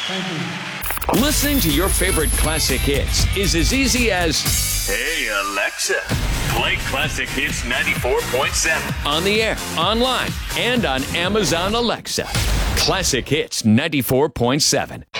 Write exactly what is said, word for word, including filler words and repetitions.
Thank you. Listening to your favorite classic hits is as easy as, "Hey, Alexa, play Classic Hits ninety-four point seven." on the air, online, and on Amazon Alexa. Classic Hits ninety-four point seven.